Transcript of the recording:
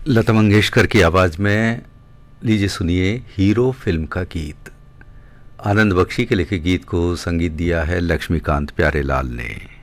लता मंगेशकर की आवाज़ में लीजिए सुनिए हीरो फिल्म का गीत। आनंद बख्शी के लिखे गीत को संगीत दिया है लक्ष्मीकांत प्यारेलाल ने।